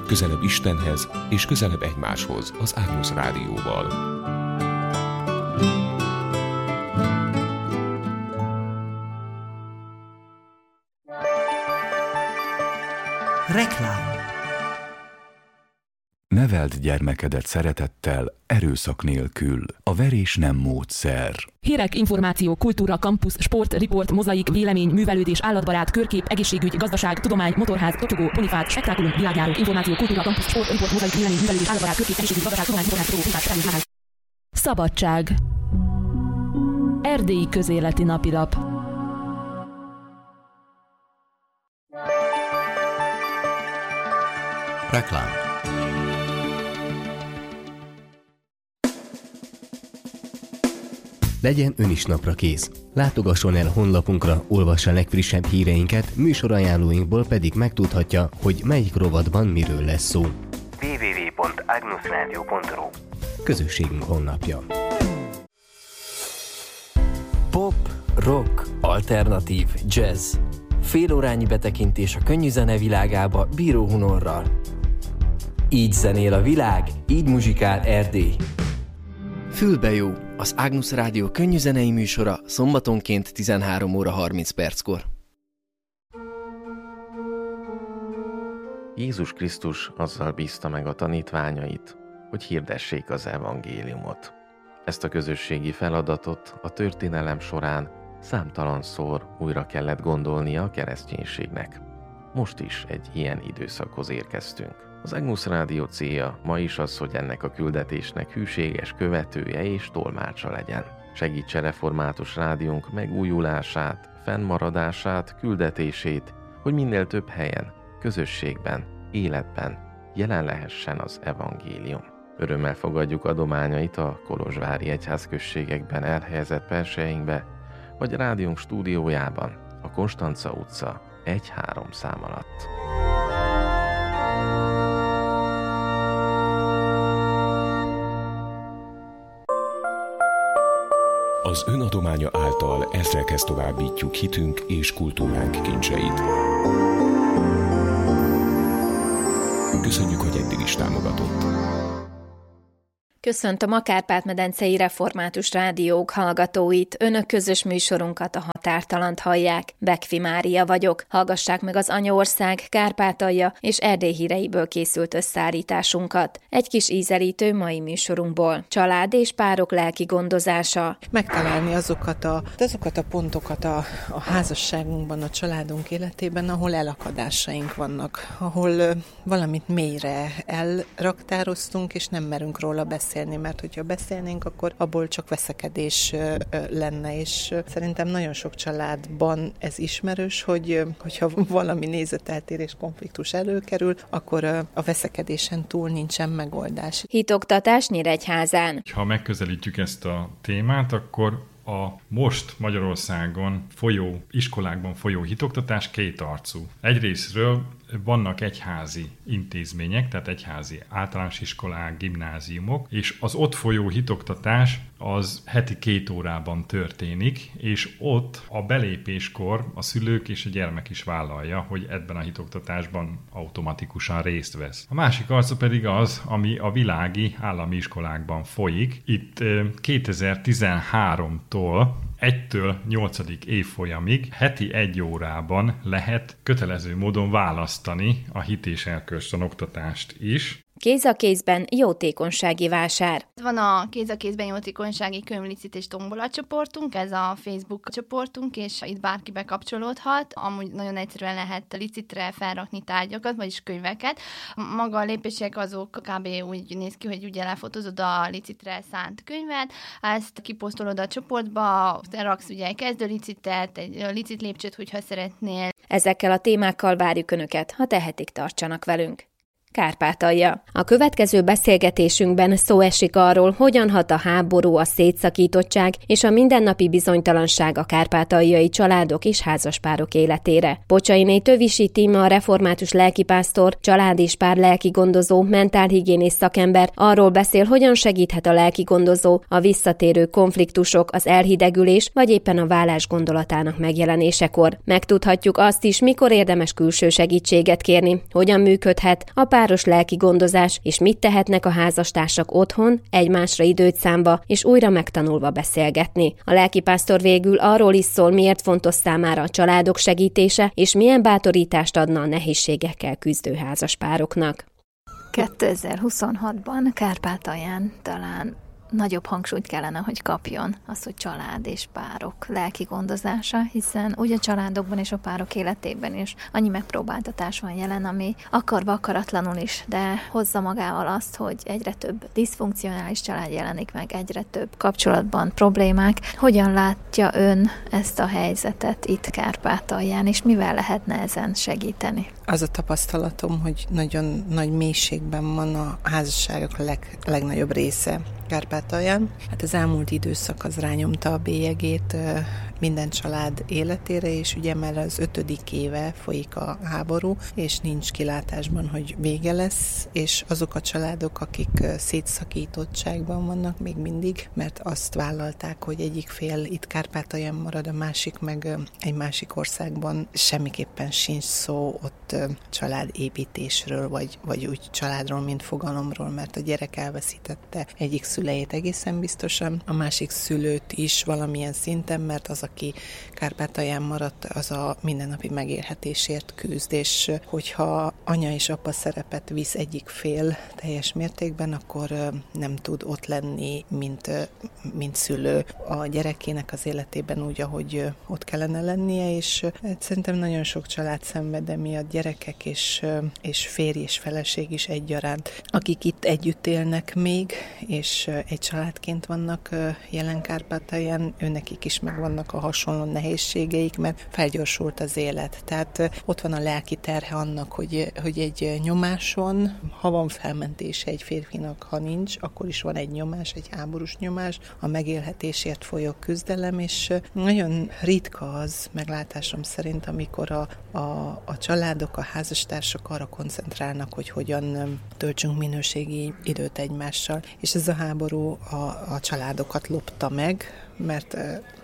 Közelebb Istenhez és közelebb egymáshoz az Ágnusz Rádióval. Reklám. Neveld gyermekedet szeretettel, erőszak nélkül. A verés nem módszer. Hírek, információ, kultúra, kampusz, sport, riport, mozaik, vélemény, művelődés, állatbarát, körkép, egészségügy, gazdaság, tudomány, motorház, tocsogó, ponifát, spektákulum, világjáró, információ, kultúra, kampusz, sport, riport, mozaik, vélemény, művelődés, állatbarát, körkép, egészségügy, gazdaság, tudomány, motorház, tocsogó, ponifát, spektákulum. Szabadság. Erdélyi közéleti napilap. Reklám. Legyen ön is napra kész. Látogasson el honlapunkra, olvassa legfrissebb híreinket, műsorajánlóinkból pedig megtudhatja, hogy melyik rovatban miről lesz szó. www.agnusradio.ru Közösségünk honlapja. Pop, rock, alternatív, jazz. Félórányi betekintés a könnyű zene világába Bíró Hunorral. Így zenél a világ, így muzsikál Erdély. Fülbe jó, az Ágnusz Rádió könnyűzenei műsora szombatonként 13 óra 30 perckor. Jézus Krisztus azzal bízta meg a tanítványait, hogy hirdessék az evangéliumot. Ezt a közösségi feladatot a történelem során számtalanszor újra kellett gondolnia a kereszténységnek. Most is egy ilyen időszakhoz érkeztünk. Az Ágnusz Rádió célja ma is az, hogy ennek a küldetésnek hűséges követője és tolmácsa legyen. Segítse református rádiónk megújulását, fennmaradását, küldetését, hogy minél több helyen, közösségben, életben jelen lehessen az evangélium. Örömmel fogadjuk adományait a kolozsvári egyházközségekben elhelyezett perseinkbe, vagy a rádiónk stúdiójában, a Konstanca utca 1-3 szám alatt. Az ön adománya által ezrekhez továbbítjuk hitünk és kultúránk kincseit. Köszönjük, hogy eddig is támogatott. Köszöntöm a Kárpát-medencei református rádiók hallgatóit. Önök közös műsorunkat, a Határtalant hallják. Bekfi Mária vagyok. Hallgassák meg az Anyaország, Kárpátalja és Erdély híreiből készült összeállításunkat. Egy kis ízelítő mai műsorunkból. Család és párok lelki gondozása. Megtalálni azokat a pontokat a házasságunkban, a családunk életében, ahol elakadásaink vannak, ahol valamit mélyre elraktároztunk, és nem merünk róla beszélni, mert hogyha beszélnénk, akkor abból csak veszekedés lenne, és szerintem nagyon sok családban ez ismerős, hogyha valami nézeteltérés, konfliktus előkerül, akkor a veszekedésen túl nincsen megoldás. Hitoktatás Nyíregyházán. Ha megközelítjük ezt a témát, akkor a most Magyarországon iskolákban folyó hitoktatás kétarcú. Egyrészről vannak egyházi intézmények, tehát egyházi általános iskolák, gimnáziumok, és az ott folyó hitoktatás az heti 2 órában történik, és ott a belépéskor a szülők és a gyermek is vállalja, hogy ebben a hitoktatásban automatikusan részt vesz. A másik arca pedig az, ami a világi állami iskolákban folyik. Itt 2013-tól 1-től 8. évfolyamig heti 1 órában lehet kötelező módon választani a hit és erkölcstanoktatást is. Kéz a kézben jótékonysági vásár. Van a Kéz a kézben jótékonysági könyvlicit és tombola csoportunk, ez a Facebook csoportunk, és itt bárki bekapcsolódhat. Amúgy nagyon egyszerűen lehet licitre felrakni tárgyakat, vagyis könyveket. Maga a lépések azok kb. Úgy néz ki, hogy ugye lefotózod a licitre szánt könyvet, ezt kiposztolod a csoportba, raksz ugye egy kezdőlicitet, egy licit lépcsőt, hogyha szeretnél. Ezekkel a témákkal várjuk Önöket, ha tehetik, tartsanak velünk. Kárpátalja. A következő beszélgetésünkben szó esik arról, hogyan hat a háború, a szétszakítottság és a mindennapi bizonytalanság a kárpátaljai családok és házaspárok életére. Pocsainé Tövisi Tíma, a református lelkipásztor, család és pár lelkigondozó, mentálhigiénész szakember arról beszél, hogyan segíthet a lelkigondozó a visszatérő konfliktusok, az elhidegülés vagy éppen a válás gondolatának megjelenésekor. Megtudhatjuk azt is, mikor érdemes külső segítséget kérni, hogyan működhet a pár páros lelki gondozás, és mit tehetnek a házastársak otthon, egymásra időt szánva, és újra megtanulva beszélgetni. A lelkipásztor végül arról is szól, miért fontos számára a családok segítése, és milyen bátorítást adna a nehézségekkel küzdő házaspároknak. 2026-ban Kárpátalján talán nagyobb hangsúlyt kellene, hogy kapjon az, hogy család és párok lelki gondozása, hiszen úgy a családokban és a párok életében is annyi megpróbáltatás van jelen, ami akarva akaratlanul is, de hozza magával azt, hogy egyre több diszfunkcionális család jelenik meg, egyre több kapcsolatban problémák. Hogyan látja ön ezt a helyzetet itt Kárpátalján, és mivel lehetne ezen segíteni? Az a tapasztalatom, hogy nagyon nagy mélységben van a házasságok legnagyobb része Kárpátalján. Hát az elmúlt időszak az rányomta a bélyegét minden család életére, és ugye már az 5. éve folyik a háború, és nincs kilátásban, hogy vége lesz, és azok a családok, akik szétszakítottságban vannak még mindig, mert azt vállalták, hogy egyik fél itt Kárpátalján marad, a másik meg egy másik országban, semmiképpen sincs szó ott családépítésről, vagy úgy családról, mint fogalomról, mert a gyerek elveszítette egyik szüleit egészen biztosan, a másik szülőt is valamilyen szinten, mert az, aki Kárpátalján maradt, az a mindennapi megélhetésért küzd, és hogyha anya és apa szerepet visz egyik fél teljes mértékben, akkor nem tud ott lenni, mint szülő a gyerekének az életében úgy, ahogy ott kellene lennie, és szerintem nagyon sok család szenved emiatt, gyerekek és férj és feleség is egyaránt, akik itt együtt élnek még, és egy családként vannak jelen Kárpátalján, őnekik is megvannak a hasonló nehézségeik, mert felgyorsult az élet. Tehát ott van a lelki terhe annak, hogy egy nyomáson, ha van felmentése egy férfinak, ha nincs, akkor is van egy nyomás, egy háborús nyomás, a megélhetésért folyó küzdelem, és nagyon ritka az, meglátásom szerint, amikor a családok, a házastársak arra koncentrálnak, hogy hogyan töltsünk minőségi időt egymással. És ez a háború a családokat lopta meg, mert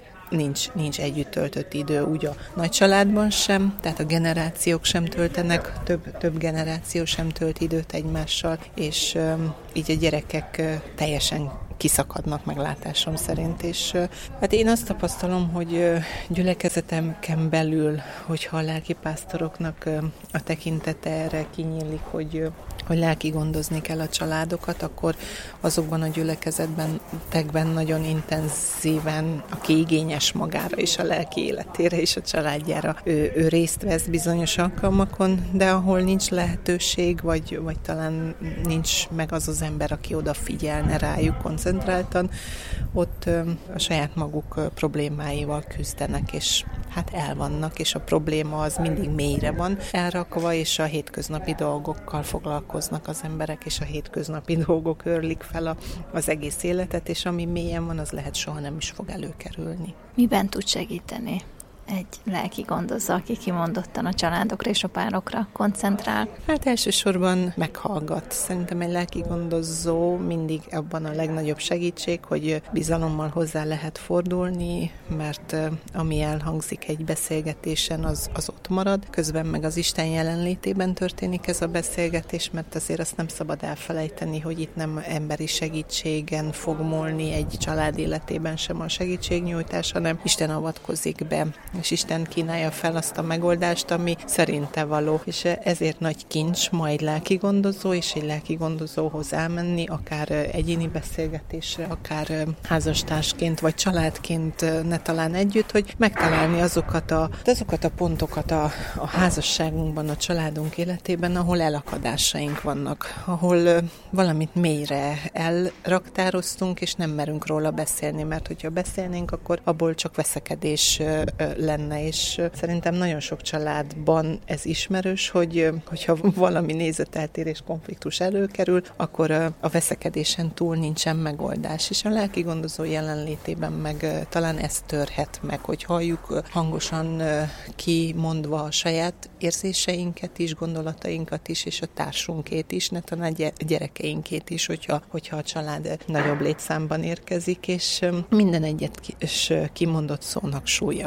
nincs együtt töltött idő úgy a nagy családban sem, tehát a generációk sem töltenek, több generáció sem tölt időt egymással, és így a gyerekek teljesen kiszakadnak meglátásom szerint, és hát én azt tapasztalom, hogy gyülekezetemken belül, hogyha a lelkipásztoroknak a tekintete erre kinyílik, hogy lelki gondozni kell a családokat, akkor azokban a gyülekezetben nagyon intenzíven, aki igényes magára és a lelki életére és a családjára, ő részt vesz bizonyos alkalmakon, de ahol nincs lehetőség, vagy talán nincs meg az ember, aki odafigyelne rájuk koncentráltan, ott a saját maguk problémáival küzdenek, és hát elvannak, és a probléma az mindig mélyre van elrakva, és a hétköznapi dolgokkal foglalkoznak az emberek, és a hétköznapi dolgok őrlik fel az egész életet, és ami mélyen van, az lehet soha nem is fog előkerülni. Miben tud segíteni egy lelki gondozó, aki kimondottan a családokra és a párokra koncentrál? Hát elsősorban meghallgat. Szerintem egy lelki gondozó mindig abban a legnagyobb segítség, hogy bizalommal hozzá lehet fordulni, mert ami elhangzik egy beszélgetésen, az ott marad. Közben meg az Isten jelenlétében történik ez a beszélgetés, mert azért azt nem szabad elfelejteni, hogy itt nem emberi segítségen fog múlni egy család életében sem a segítségnyújtás, hanem Isten avatkozik be, és Isten kínálja fel azt a megoldást, ami szerinte való. És ezért nagy kincs ma egy lelki gondozó, és egy lelki gondozóhoz elmenni, akár egyéni beszélgetésre, akár házastársként, vagy családként ne talán együtt, hogy megtalálni azokat a pontokat a házasságunkban, a családunk életében, ahol elakadásaink vannak, ahol valamit mélyre elraktároztunk, és nem merünk róla beszélni, mert hogyha beszélnénk, akkor abból csak veszekedés lenne, és szerintem nagyon sok családban ez ismerős, hogyha valami nézeteltérés, konfliktus előkerül, akkor a veszekedésen túl nincsen megoldás, és a lelki gondozó jelenlétében meg talán ez törhet meg, hogy halljuk hangosan kimondva a saját érzéseinket is, gondolatainkat is, és a társunkét is, ne talán a gyerekeinkét is, hogyha a család nagyobb létszámban érkezik, és minden egyet kimondott szónak súlya van.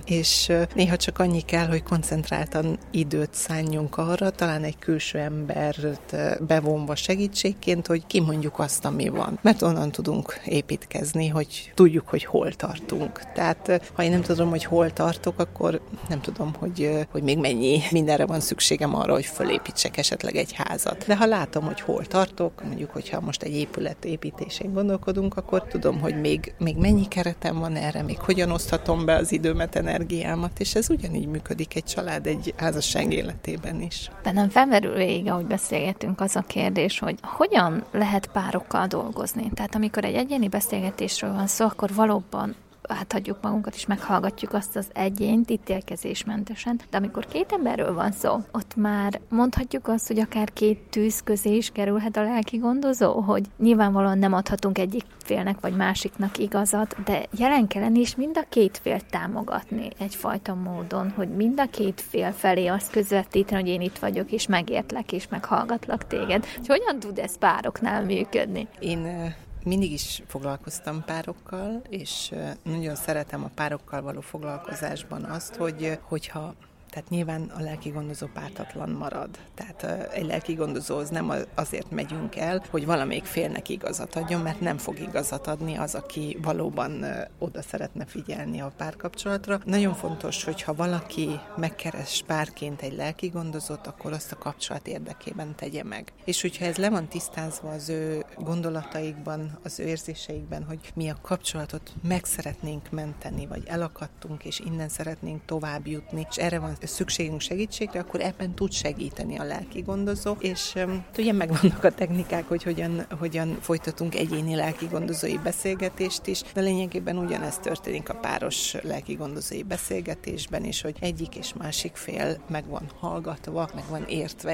és néha csak annyi kell, hogy koncentráltan időt szánjunk arra, talán egy külső embert bevonva segítségként, hogy kimondjuk azt, ami van. Mert onnan tudunk építkezni, hogy tudjuk, hogy hol tartunk. Tehát ha én nem tudom, hogy hol tartok, akkor nem tudom, hogy még mennyi mindenre van szükségem arra, hogy fölépítsek esetleg egy házat. De ha látom, hogy hol tartok, mondjuk, hogyha most egy épület építésén gondolkodunk, akkor tudom, hogy még mennyi keretem van erre, még hogyan oszthatom be az időmet, energiámat, és ez ugyanígy működik egy család, egy házasság életében is. Bennem felmerül végig, ahogy beszélgetünk, az a kérdés, hogy hogyan lehet párokkal dolgozni. Tehát amikor egy egyéni beszélgetésről van szó, akkor valóban áthagyjuk magunkat, és meghallgatjuk azt az egyént ítélkezésmentesen. De amikor két emberről van szó, ott már mondhatjuk azt, hogy akár két tűz közé is kerülhet a lelki gondozó, hogy nyilvánvalóan nem adhatunk egyik félnek vagy másiknak igazat, de jelen kell lenni, és mind a két fél támogatni egyfajta módon, hogy mind a két fél felé azt közvetíteni, hogy én itt vagyok, és megértlek, és meghallgatlak téged. És hogyan tud ez pároknál működni? Én mindig is foglalkoztam párokkal, és nagyon szeretem a párokkal való foglalkozásban azt, hogyha tehát nyilván a lelki gondozó pártatlan marad. Tehát egy lelki gondozóhoz nem azért megyünk el, hogy valamelyik félnek igazat adjon, mert nem fog igazat adni az, aki valóban oda szeretne figyelni a párkapcsolatra. Nagyon fontos, hogyha valaki megkeres párként egy lelki gondozót, akkor azt a kapcsolat érdekében tegye meg. És hogyha ez le van tisztázva az ő gondolataikban, az ő érzéseikben, hogy mi a kapcsolatot meg szeretnénk menteni, vagy elakadtunk, és innen szeretnénk tovább jutni, és erre van szükségünk segítségre, akkor ebben tud segíteni a lelki gondozó, és ugye megvannak a technikák, hogy hogyan folytatunk egyéni lelki gondozói beszélgetést is, de lényegében ugyanezt történik a páros lelki gondozói beszélgetésben is, hogy egyik és másik fél meg van hallgatva, meg van értve,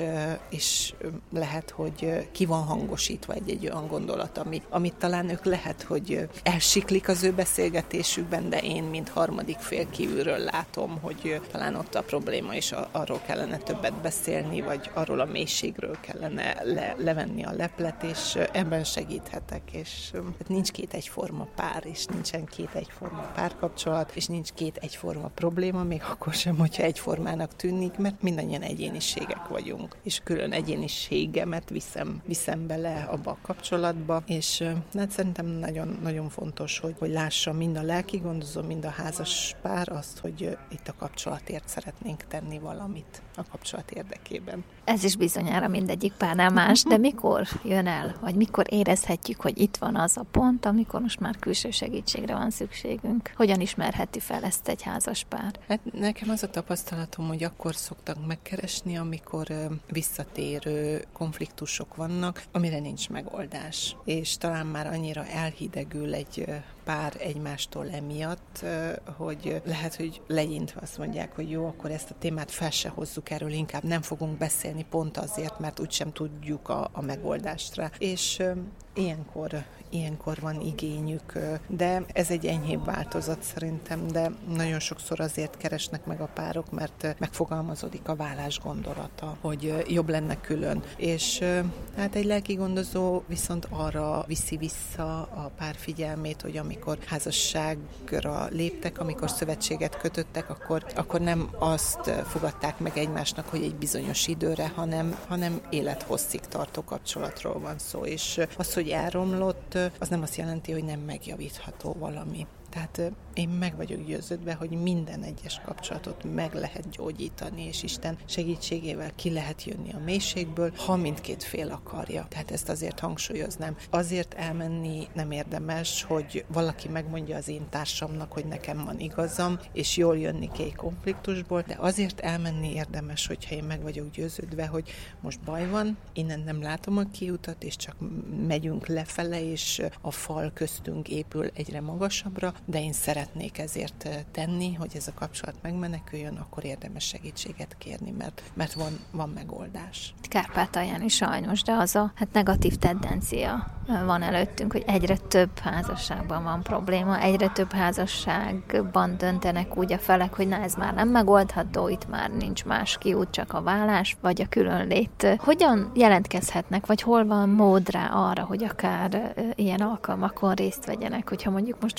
és lehet, hogy ki van hangosítva egy olyan gondolat, amit talán ők lehet, hogy elsiklik az ő beszélgetésükben, de én, mint harmadik fél kívülről látom, hogy talán ott a probléma, és arról kellene többet beszélni, vagy arról a mélységről kellene levenni a leplet, és ebben segíthetek, és nincs két egyforma pár, és nincsen két egyforma párkapcsolat, és nincs két egyforma probléma, még akkor sem, hogyha egyformának tűnik, mert mindannyian egyéniségek vagyunk, és külön egyéniségemet viszem bele abba a kapcsolatba, és hát szerintem nagyon, nagyon fontos, hogy lássa mind a lelki gondozó, mind a házas pár azt, hogy itt a kapcsolatért szeretnénk tenni valamit a kapcsolat érdekében. Ez is bizonyára mindegyik párnál más, de mikor jön el, vagy mikor érezhetjük, hogy itt van az a pont, amikor most már külső segítségre van szükségünk? Hogyan ismerheti fel ezt egy házas pár? Hát nekem az a tapasztalatom, hogy akkor szoktak megkeresni, amikor visszatérő konfliktusok vannak, amire nincs megoldás. És talán már annyira elhidegül egy pár egymástól emiatt, hogy lehet, hogy legyintve azt mondják, hogy jó, akkor ezt a témát fel se hozzuk, erről inkább nem fogunk beszélni pont azért, mert úgysem tudjuk a megoldást rá. És ilyenkor van igényük, de ez egy enyhébb változat szerintem, de nagyon sokszor azért keresnek meg a párok, mert megfogalmazódik a válás gondolata, hogy jobb lenne külön. És hát egy lelki gondozó viszont arra viszi vissza a pár figyelmét, hogy amikor házasságra léptek, amikor szövetséget kötöttek, akkor nem azt fogadták meg egymásnak, hogy egy bizonyos időre, hanem élethosszig tartó kapcsolatról van szó. És az, hogy elromlott, az nem azt jelenti, hogy nem megjavítható valami. Tehát én meg vagyok győződve, hogy minden egyes kapcsolatot meg lehet gyógyítani, és Isten segítségével ki lehet jönni a mélységből, ha mindkét fél akarja. Tehát ezt azért hangsúlyoznám. Azért elmenni nem érdemes, hogy valaki megmondja az én társamnak, hogy nekem van igazam, és jól jönni ki egy konfliktusból, de azért elmenni érdemes, hogyha én meg vagyok győződve, hogy most baj van, innen nem látom a kiutat, és csak megyünk lefele, és a fal köztünk épül egyre magasabbra, de én szeretnék ezért tenni, hogy ez a kapcsolat megmeneküljön, akkor érdemes segítséget kérni, mert van megoldás. Kárpátalján is sajnos, de az a negatív tendencia van előttünk, hogy egyre több házasságban van probléma, egyre több házasságban döntenek úgy a felek, hogy ez már nem megoldható, itt már nincs más kiút, csak a válás, vagy a különlét. Hogyan jelentkezhetnek, vagy hol van mód rá arra, hogy akár ilyen alkalmakon részt vegyenek, hogyha mondjuk most valaki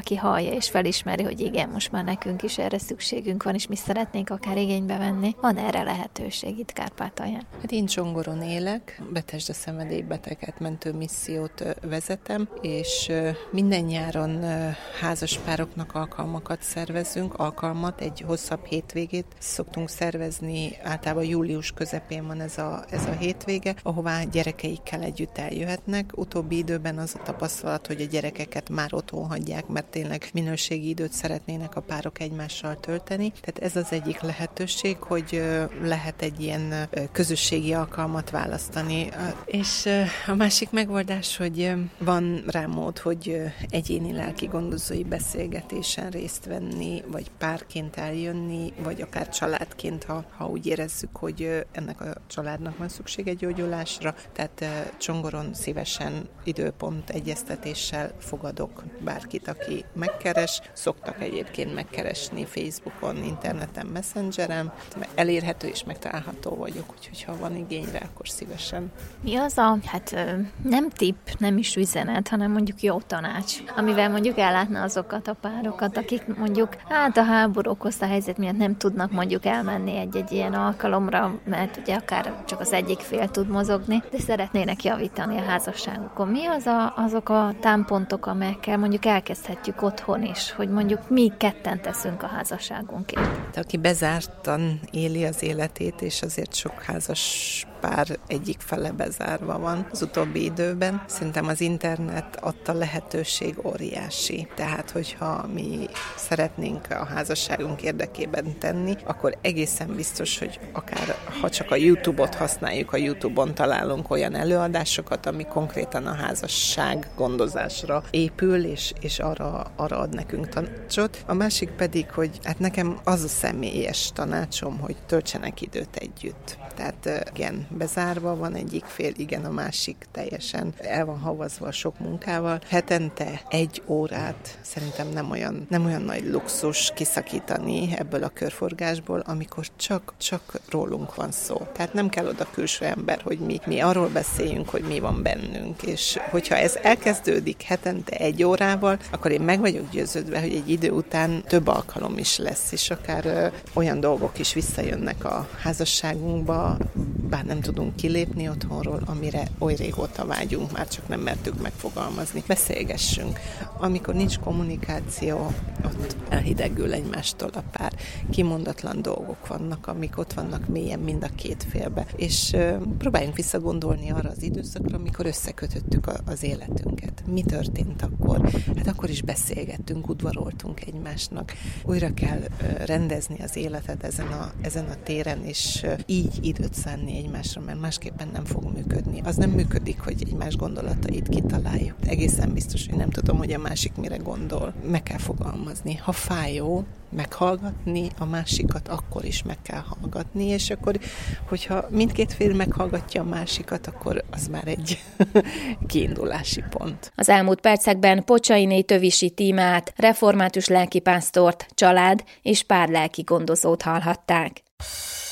valaki hallja és felismeri, hogy igen, most már nekünk is erre szükségünk van, és mi szeretnénk akár igénybe venni. Van erre lehetőség itt Kárpátalján? Hát én Csongoron élek, Bethesda szenvedélybeteget mentő missziót vezetem, és minden nyáron házaspároknak alkalmakat szervezünk, egy hosszabb hétvégét szoktunk szervezni, általában július közepén van ez a hétvége, ahová gyerekeikkel együtt eljöhetnek. Utóbbi időben az a tapasztalat, hogy a gyerekeket már otthon hagyják, mert tényleg minőségi időt szeretnének a párok egymással tölteni. Tehát ez az egyik lehetőség, hogy lehet egy ilyen közösségi alkalmat választani. És a másik megoldás, hogy van rá mód, hogy egyéni lelki gondozói beszélgetésen részt venni, vagy párként eljönni, vagy akár családként, ha úgy érezzük, hogy ennek a családnak van szüksége gyógyulásra. Tehát Csongoron szívesen időpont egyeztetéssel fogadok bárkit, aki megkeres. Szoktak egyébként megkeresni Facebookon, interneten, Messengeren. Elérhető és megtalálható vagyok, úgyhogy ha van igényre, akkor szívesen. Mi az nem tipp, nem is üzenet, hanem mondjuk jó tanács, amivel mondjuk ellátna azokat a párokat, akik mondjuk a háború okozta helyzet miatt nem tudnak mondjuk elmenni egy ilyen alkalomra, mert ugye akár csak az egyik fél tud mozogni, de szeretnének javítani a házasságukon. Mi azok a támpontok, amelyekkel mondjuk elkezdhetjük otthon is, hogy mondjuk mi ketten teszünk a házasságunkért? De aki bezártan éli az életét, és azért sok házas pár egyik fele bezárva van az utóbbi időben. Szerintem az internet adta lehetőség óriási. Tehát, hogyha mi szeretnénk a házasságunk érdekében tenni, akkor egészen biztos, hogy akár ha csak a YouTube-ot használjuk, a YouTube-on találunk olyan előadásokat, ami konkrétan a házasság gondozásra épül, és arra ad nekünk tanácsot. A másik pedig, hogy hát nekem az a személyes tanácsom, hogy töltsenek időt együtt. Tehát igen, bezárva van egyik fél, igen, a másik teljesen el van havazva sok munkával. Hetente 1 órát szerintem nem olyan nagy luxus kiszakítani ebből a körforgásból, amikor csak rólunk van szó. Tehát nem kell oda külső ember, hogy mi arról beszéljünk, hogy mi van bennünk, és hogyha ez elkezdődik hetente 1 órával, akkor én meg vagyok győződve, hogy egy idő után több alkalom is lesz, és akár olyan dolgok is visszajönnek a házasságunkba, bár nem tudunk kilépni otthonról, amire oly régóta vágyunk, már csak nem mertük megfogalmazni. Beszélgessünk. Amikor nincs kommunikáció, ott elhidegül egymástól a pár. Kimondatlan dolgok vannak, amik ott vannak mélyen mind a két félbe. És próbáljunk visszagondolni arra az időszakra, amikor összekötöttük az életünket. Mi történt akkor? Hát akkor is beszélgettünk, udvaroltunk egymásnak. Újra kell rendezni az életet ezen a téren, és így időt szánni egymásra, mert másképpen nem fog működni. Az nem működik, hogy egymás gondolatait kitaláljuk. Egészen biztos, hogy nem tudom, hogy a másik mire gondol. Meg kell fogalmazni. Ha fájó, meghallgatni a másikat, akkor is meg kell hallgatni, és akkor, hogyha mindkét fél meghallgatja a másikat, akkor az már egy kiindulási pont. Az elmúlt percekben Pocsainé Tövisi Tímát, református lelkipásztort, család és párlelki gondozót hallhatták.